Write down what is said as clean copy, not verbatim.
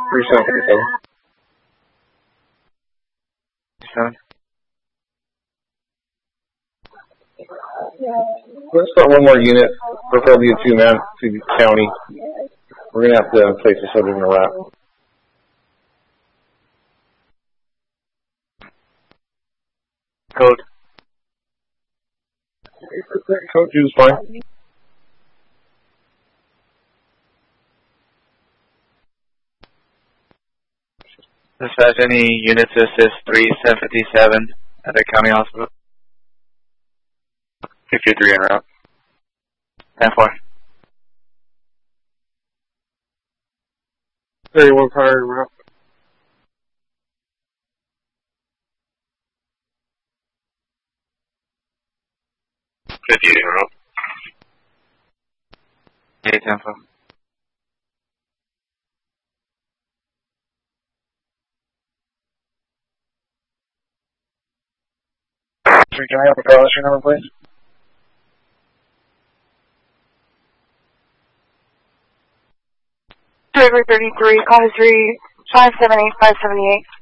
37. Let's start one more unit, preferably a 2-man to the county. We're going to have to place this other than a wrap. Code. Code 2 is fine. Dispatch, any units to assist 3757 at the county hospital? 53 en route. 10-4. 31 prior en route. 58 en route. 8-10-4. Can I have a call issue number, please? Driver 33, call 3, 578-578.